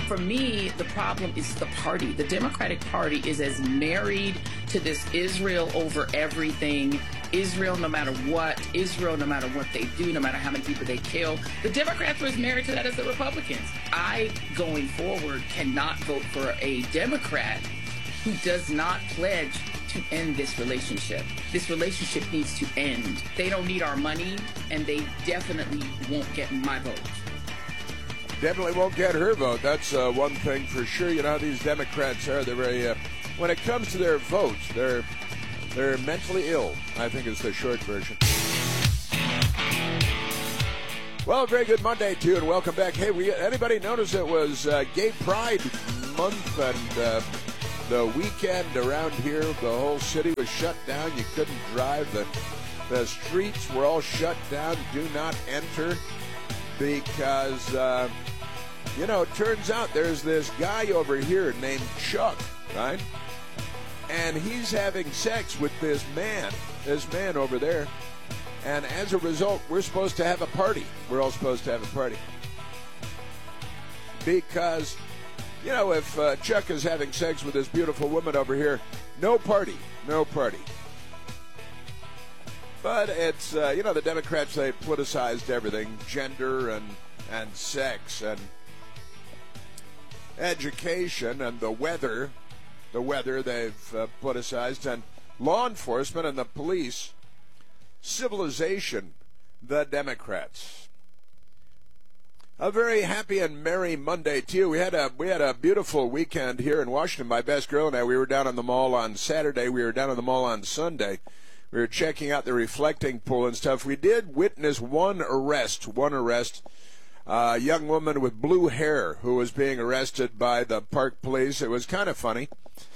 For me, the problem is the party. The Democratic Party is as married to this Israel over everything, Israel no matter what, Israel no matter what they do, no matter how many people they kill. The Democrats are as married to that as the Republicans. I, going forward, cannot vote for a Democrat who does not pledge to end this relationship. This relationship needs to end. They don't need our money, and they definitely won't get my vote. Definitely won't get her vote. That's one thing for sure. You know how these Democrats are. They're very, when it comes to their votes, they're mentally ill, I think is the short version. Well, very good Monday to you, and welcome back. Hey, anybody notice it was Gay Pride Month, and the weekend around here, the whole city was shut down. You couldn't drive. The streets were all shut down. Do not enter. Because, it turns out there's this guy over here named Chuck, right? And he's having sex with this man over there. And as a result, we're supposed to have a party. We're all supposed to have a party. Because, if Chuck is having sex with this beautiful woman over here, no party, no party. But it's, the Democrats, they politicized everything, gender and sex and education and the weather they've politicized, and law enforcement and the police, civilization, the Democrats. A very happy and merry Monday to you. We had a beautiful weekend here in Washington. My best girl and I, we were down on the mall on Saturday. We were down on the mall on Sunday. We were checking out the reflecting pool and stuff. We did witness one arrest. A young woman with blue hair who was being arrested by the park police. It was kind of funny.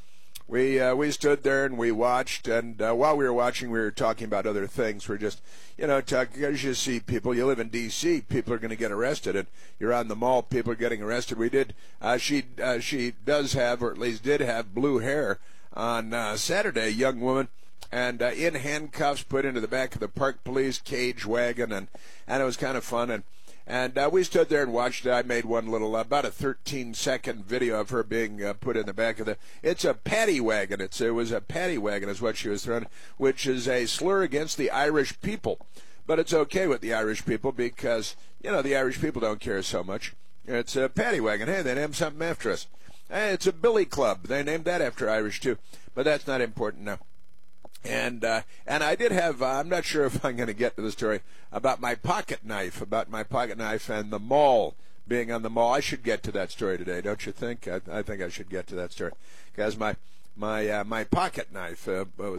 We stood there and we watched, and while we were watching, we were talking about other things. We're just, talking, as you see people, you live in D.C., people are going to get arrested, and you're on the mall, people are getting arrested. We did, she does have, or at least did have, blue hair on Saturday, a young woman, and in handcuffs, put into the back of the park police cage wagon, and it was kind of fun, and we stood there and watched it. I made one little, about a 13-second video of her being put in the back of it's a paddy wagon. It was a paddy wagon is what she was throwing, which is a slur against the Irish people. But it's okay with the Irish people because, the Irish people don't care so much. It's a paddy wagon. Hey, they named something after us. Hey, it's a billy club. They named that after Irish, too. But that's not important now. And I did have, I'm not sure if I'm going to get to the story about my pocket knife and the mall, being on the mall. I should get to that story today, don't you think? I think I should get to that story because my pocket knife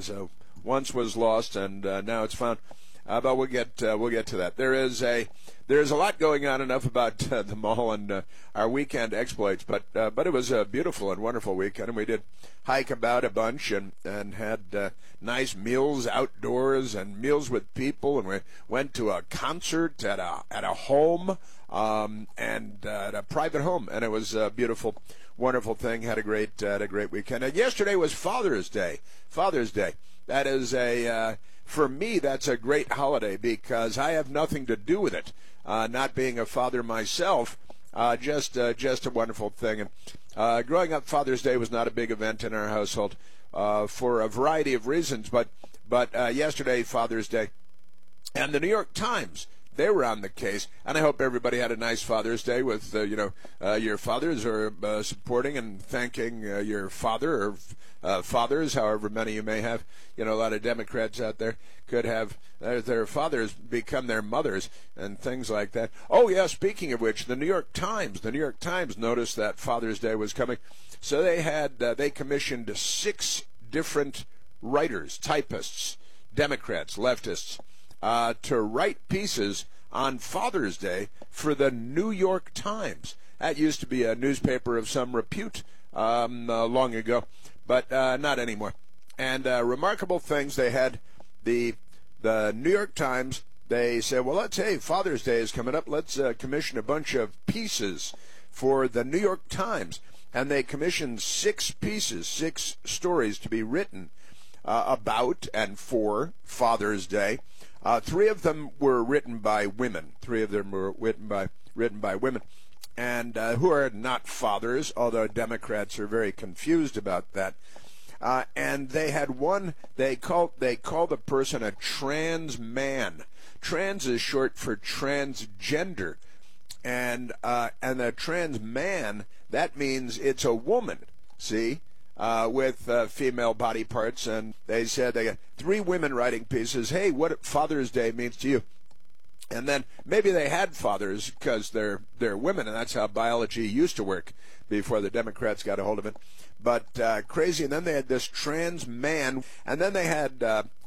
once was lost and now it's found. But we'll get to that. There's a lot going on, enough about the mall and our weekend exploits, but it was a beautiful and wonderful weekend, and we did hike about a bunch and had nice meals outdoors and meals with people, and we went to a concert at a home and at a private home, and it was a beautiful, wonderful thing. Had a great weekend. And yesterday was Father's Day. That is for me, that's a great holiday because I have nothing to do with it. Not being a father myself, just a wonderful thing. And growing up, Father's Day was not a big event in our household for a variety of reasons. But yesterday, Father's Day, and the New York Times, they were on the case, and I hope everybody had a nice Father's Day with, your fathers are supporting and thanking your father or fathers, however many you may have. A lot of Democrats out there could have their fathers become their mothers and things like that. Oh, yeah, speaking of which, the New York Times noticed that Father's Day was coming, so they commissioned 6 different writers, typists, Democrats, leftists, to write pieces on Father's Day for the New York Times. That used to be a newspaper of some repute long ago, but not anymore. And remarkable things. They had the New York Times. They said, well, Father's Day is coming up. Let's commission a bunch of pieces for the New York Times. And they commissioned 6 pieces, 6 stories to be written about and for Father's Day. 3 of them were written by women. 3 of them were written by women. and who are not fathers, although Democrats are very confused about that. And they had one. They call the person a trans man. Trans is short for transgender, and a trans man, that means it's a woman. See, with female body parts. And they said they got 3 women writing pieces. Hey, what Father's Day means to you? And then maybe they had fathers because they're women, and that's how biology used to work before the Democrats got a hold of it. But crazy. And then they had this trans man, and then they had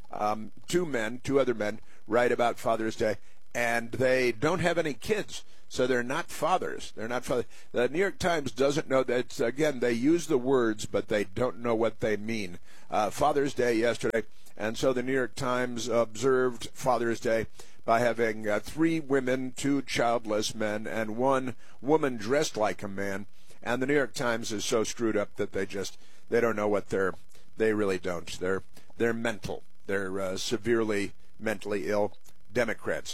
2 other men write about Father's Day, and they don't have any kids, so they're not fathers. They're not fathers. The New York Times doesn't know that. Again, they use the words, but they don't know what they mean. Father's Day yesterday, and so the New York Times observed Father's Day by having 3 women, 2 childless men, and 1 woman dressed like a man. And the New York Times is so screwed up that they don't know what they really don't. They're mental. They're severely mentally ill Democrats.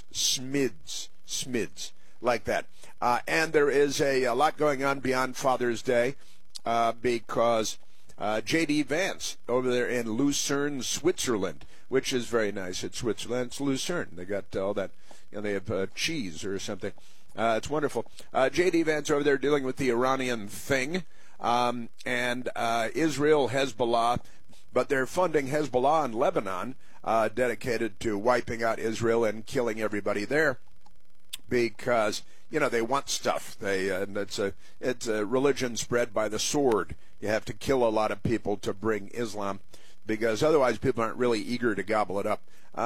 Smids, like that. And there is a lot going on beyond Father's Day because J.D. Vance over there in Lucerne, Switzerland, which is very nice. It's Switzerland. It's Lucerne. They got all that. They have cheese or something. It's wonderful. J.D. Vance over there dealing with the Iranian thing, and Israel, Hezbollah, but they're funding Hezbollah in Lebanon, dedicated to wiping out Israel and killing everybody there, because they want stuff. And it's a religion spread by the sword. You have to kill a lot of people to bring Islam, because otherwise people aren't really eager to gobble it up.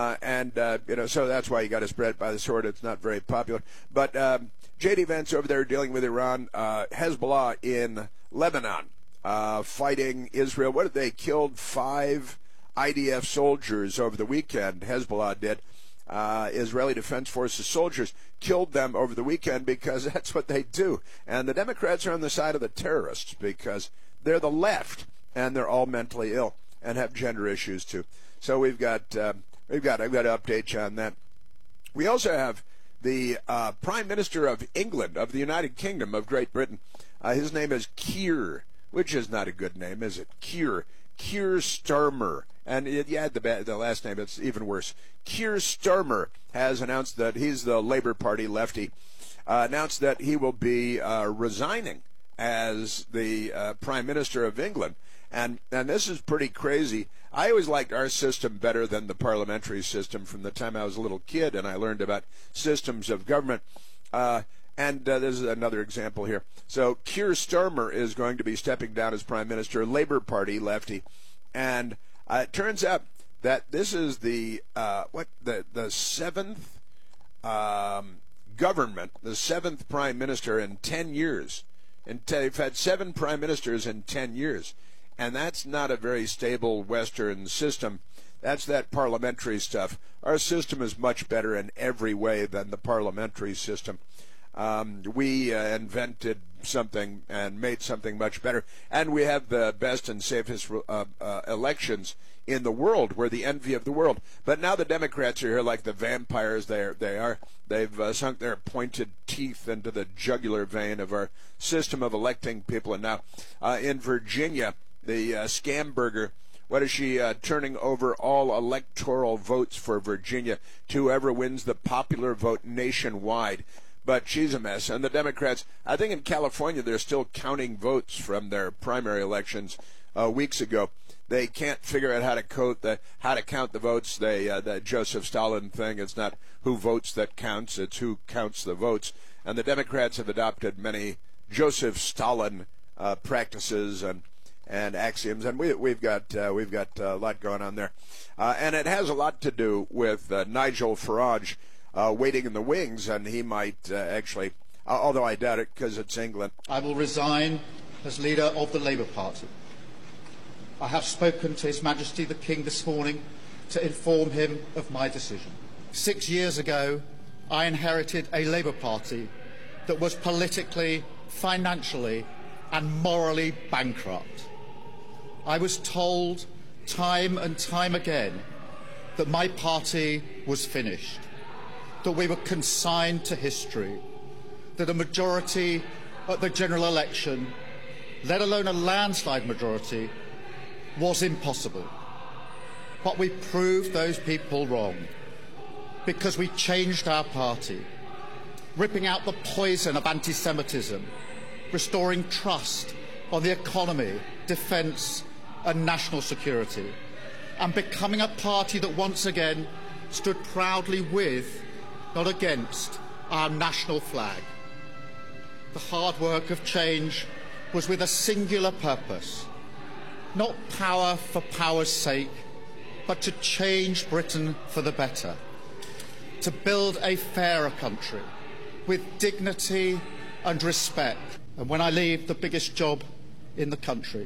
So that's why you got to spread it by the sword. It's not very popular. But J.D. Vance over there dealing with Iran, Hezbollah in Lebanon, fighting Israel. What did they killed 5 IDF soldiers over the weekend? Hezbollah did. Israeli Defense Forces soldiers killed them over the weekend because that's what they do. And the Democrats are on the side of the terrorists because they're the left, and they're all mentally ill and have gender issues too. So I've got to update you on that. We also have the Prime Minister of England, of the United Kingdom of Great Britain. His name is Keir, which is not a good name, is it? Keir Starmer. And you add the last name, it's even worse. Keir Starmer has announced that he's the Labour Party lefty, announced that he will be resigning as the Prime Minister of England. And this is pretty crazy. I always liked our system better than the parliamentary system from the time I was a little kid and I learned about systems of government. And this is another example here. So Keir Starmer is going to be stepping down as Prime Minister, Labour Party lefty. And it turns out that this is the 7th government, the 7th Prime Minister in 10 years. They've had 7 Prime Ministers in 10 years. And that's not a very stable Western system. That's that parliamentary stuff. Our system is much better in every way than the parliamentary system. We invented something and made something much better. And we have the best and safest elections in the world. We're the envy of the world. But now the Democrats are here like the vampires they are. They've sunk their pointed teeth into the jugular vein of our system of electing people. And now in Virginia, the Scamberger, what is she turning over all electoral votes for Virginia to whoever wins the popular vote nationwide? But she's a mess. And the Democrats, I think in California, they're still counting votes from their primary elections weeks ago. They can't figure out how to count the votes. The Joseph Stalin thing, it's not who votes that counts, it's who counts the votes. And the Democrats have adopted many Joseph Stalin practices and axioms, and we've got a lot going on there, and it has a lot to do with Nigel Farage waiting in the wings, and he might actually, although I doubt it because it's England. I will resign as leader of the Labour Party. I have spoken to His Majesty the King this morning to inform him of my decision. 6 years ago, I inherited a Labour Party that was politically, financially, and morally bankrupt. I was told time and time again that my party was finished, that we were consigned to history, that a majority at the general election, let alone a landslide majority, was impossible. But we proved those people wrong because we changed our party, ripping out the poison of anti-Semitism, restoring trust on the economy, defence and national security, and becoming a party that once again stood proudly with, not against, our national flag. The hard work of change was with a singular purpose, not power for power's sake, but to change Britain for the better, to build a fairer country with dignity and respect. And when I leave the biggest job in the country,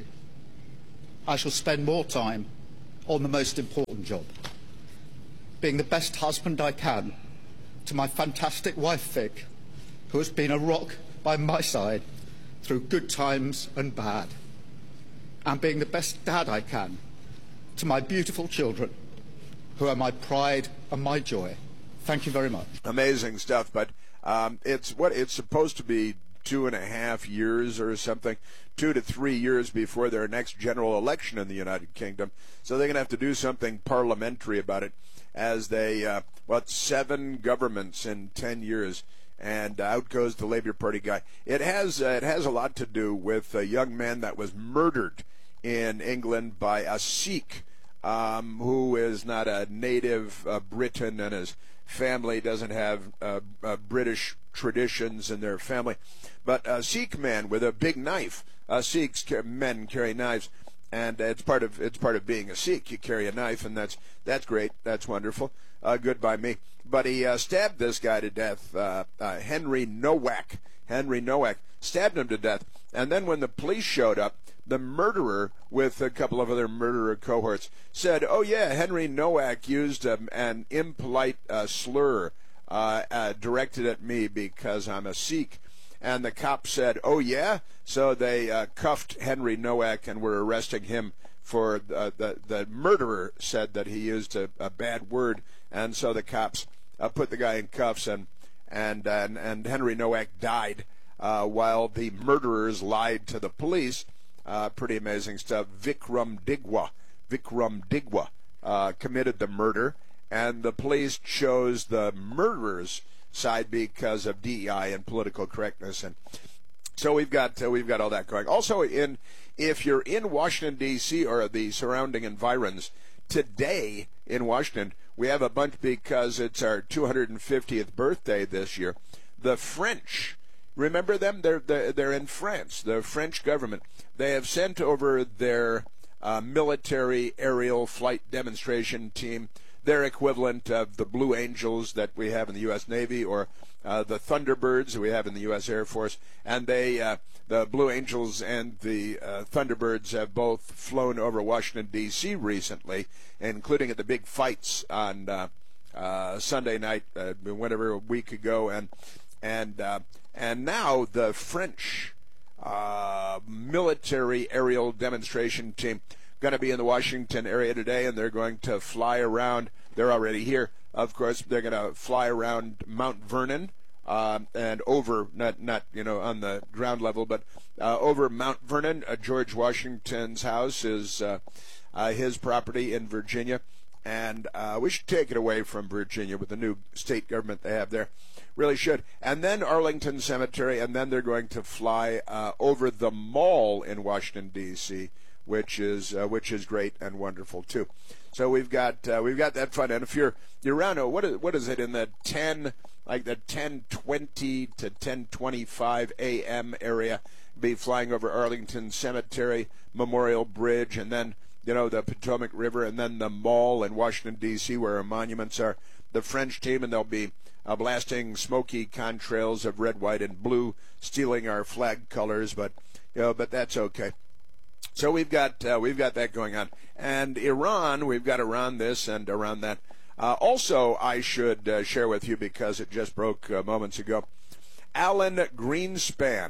I shall spend more time on the most important job, being the best husband I can to my fantastic wife Vic, who has been a rock by my side through good times and bad, and being the best dad I can to my beautiful children, who are my pride and my joy. Thank you very much. Amazing stuff, but it's supposed to be 2.5 years or something, 2 to 3 years before their next general election in the United Kingdom. So they're going to have to do something parliamentary about it, as they 7 governments in 10 years, and out goes the Labour Party guy. It has a lot to do with a young man that was murdered in England by a Sikh who is not a native Briton, and his family doesn't have British traditions in their family. But a Sikh man with a big knife. Sikhs men carry knives, and it's part of being a Sikh. You carry a knife, and that's great. That's wonderful. Good by me. But he stabbed this guy to death. Henry Nowak. Henry Nowak stabbed him to death. And then when the police showed up, the murderer, with a couple of other murderer cohorts, said, "Oh yeah, Henry Nowak used an impolite slur directed at me because I'm a Sikh." And the cop said, "Oh yeah?" So they cuffed Henry Nowak and were arresting him for the murderer said that he used a bad word, and so the cops put the guy in cuffs, and Henry Nowak died while the murderers lied to the police. Pretty amazing stuff. Vikram Digwa committed the murder, and the police chose the murderer's side because of DEI and political correctness, and so we've got all that going. Also, if you're in Washington D.C. or the surrounding environs today in Washington, we have a bunch because it's our 250th birthday this year. The French, remember them? They're in France. The French government. They have sent over their military aerial flight demonstration team, their equivalent of the Blue Angels that we have in the U.S. Navy, or the Thunderbirds that we have in the U.S. Air Force. And the Blue Angels and the Thunderbirds have both flown over Washington, D.C. recently, including at the big fights on Sunday night, whatever, a week ago. And now the French military aerial demonstration team going to be in the Washington area today, and they're going to fly around. They're already here, of course. They're going to fly around Mount Vernon and over, not on the ground level, but over Mount Vernon. George Washington's house is his property in Virginia, and we should take it away from Virginia with the new state government they have there. Really should. And then Arlington Cemetery, and then they're going to fly over the mall in Washington, D.C., which is great and wonderful too. So we've got that fun. And if you're around, what is it in the 10:20 to 10:25 a.m. area, be flying over Arlington Cemetery, Memorial Bridge, and then the Potomac River, and then the mall in Washington D.C. where our monuments are. The French team, and they'll be blasting smoky contrails of red, white, and blue, stealing our flag colors, but that's okay. So we've got that going on, and Iran, we've got around this and around that. Also, I should share with you, because it just broke moments ago, Alan Greenspan,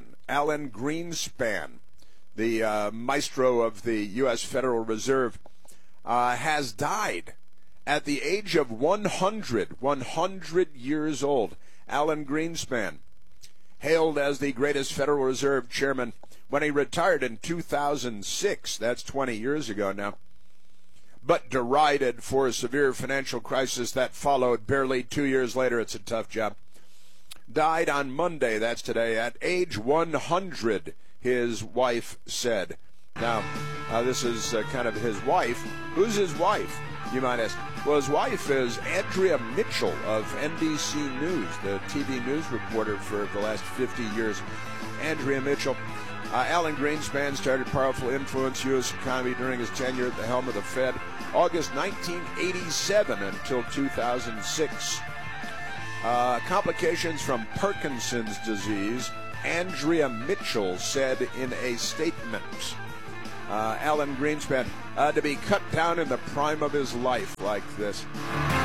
the maestro of the U.S. Federal Reserve, has died at the age of 100 years old. Alan Greenspan hailed as the greatest Federal Reserve chairman when he retired in 2006. That's 20 years ago now. But derided for a severe financial crisis that followed barely 2 years later. It's a tough job. Died on Monday, that's today, at age 100, his wife said. Now, this is kind of his wife. Who's his wife, you might ask? Well, his wife is Andrea Mitchell of NBC News, the TV news reporter for the last 50 years. Andrea Mitchell. Alan Greenspan started powerful influence U.S. economy during his tenure at the helm of the Fed, August 1987 until 2006. Complications from Parkinson's disease, Andrea Mitchell said in a statement. Alan Greenspan, to be cut down in the prime of his life like this.